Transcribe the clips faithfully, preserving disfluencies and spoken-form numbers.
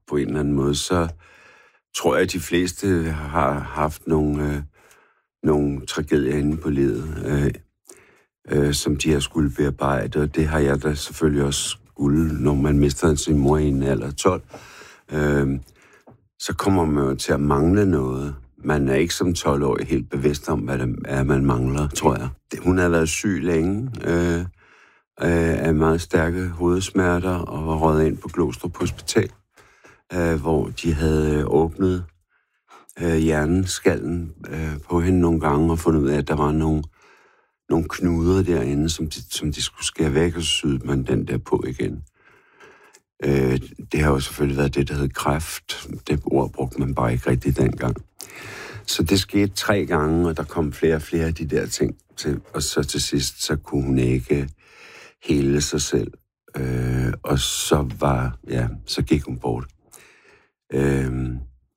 på en eller anden måde, så tror jeg, at de fleste har haft nogle, øh, nogle tragedier inde på livet, øh, øh, som de har skulle bearbejde, og det har jeg da selvfølgelig også skulle, når man mister sin mor i en alder tolv. Øh, så kommer man jo til at mangle noget. Man er ikke som tolv-årig helt bevidst om, hvad det er, man mangler, tror jeg. Hun har været syg længe, øh, af meget stærke hovedsmerter, og var røget ind på Glostrup Hospital, øh, hvor de havde åbnet øh, hjerneskallen øh, på hende nogle gange, og fundet ud af, at der var nogle, nogle knuder derinde, som de, som de skulle skære væk, og så syede man den der på igen. Øh, det har jo selvfølgelig været det, der hed kræft. Det ord brugte man bare ikke rigtig dengang. Så det skete tre gange, og der kom flere og flere af de der ting til, og så til sidst, så kunne hun ikke hele sig selv. Øh, og så var, ja, så gik hun bort. Øh,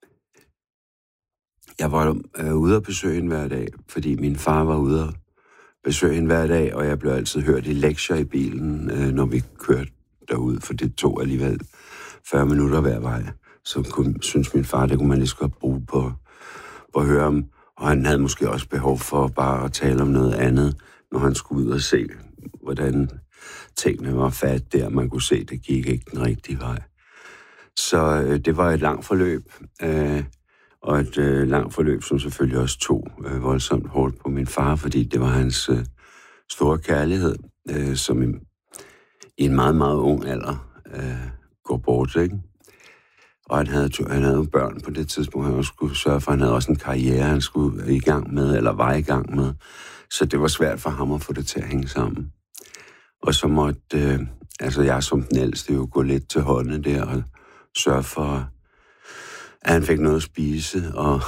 jeg var øh, ude at besøge hende hver dag, fordi min far var ude at besøge hende hver dag, og jeg blev altid hørt i lektier i bilen, øh, når vi kørte derud, for det tog alligevel fyrre minutter hver vej. Så kunne, synes min far, det kunne man lige så godt bruge på, på at høre om, og han havde måske også behov for bare at tale om noget andet, når han skulle ud og se, hvordan tingene var fat der, man kunne se, det gik ikke den rigtige vej. Så øh, det var et langt forløb, øh, og et øh, langt forløb, som selvfølgelig også tog øh, voldsomt hårdt på min far, fordi det var hans øh, store kærlighed, øh, som i, i en meget, meget ung alder øh, går bort, ikke? Og han havde, han havde børn på det tidspunkt, han også skulle sørge for, han havde også en karriere, han skulle i gang med, eller var i gang med. Så det var svært for ham at få det til at hænge sammen. Og så måtte, øh, altså jeg som den ældste, jo gå lidt til hånden der og sørge for, at han fik noget at spise, og,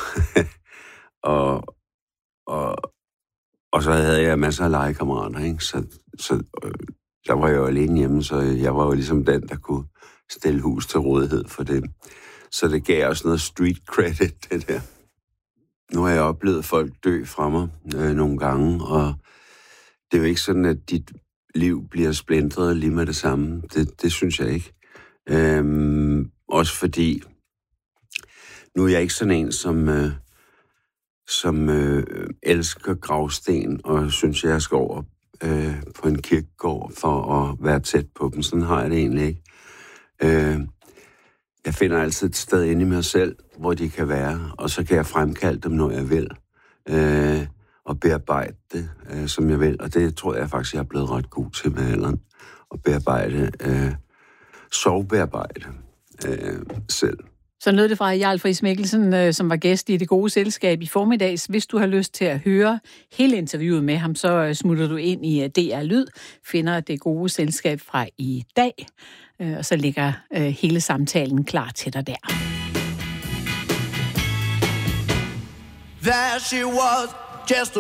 og, og, og så havde jeg masser af legekammerater, ikke? Så, så øh, der var jeg jo alene hjemme, så jeg var jo ligesom den, der kunne stille hus til rådighed for det. Så det gav også noget street credit, det der. Nu har jeg oplevet folk dø fra mig øh, nogle gange, og det er jo ikke sådan, at dit liv bliver splintret lige med det samme. Det, det synes jeg ikke. Øhm, også fordi, nu er jeg ikke sådan en, som, øh, som øh, elsker gravsten, og synes, jeg skal over øh, på en kirkegård for at være tæt på dem. Sådan har jeg det egentlig ikke. Øh, jeg finder altid et sted inde i mig selv, hvor de kan være, og så kan jeg fremkalde dem, når jeg vil. Øh, og bearbejde det, øh, som jeg vil. Og det tror jeg faktisk, jeg er blevet ret god til med alderen. At bearbejde, øh, sovebearbejde øh, selv. Så lød det fra Jarl Friis Mikkelsen, øh, som var gæst i Det Gode Selskab i formiddags. Hvis du har lyst til at høre hele interviewet med ham, så øh, smutter du ind i D R Lyd, finder Det Gode Selskab fra i dag, øh, og så ligger øh, hele samtalen klar til dig der. There she was, just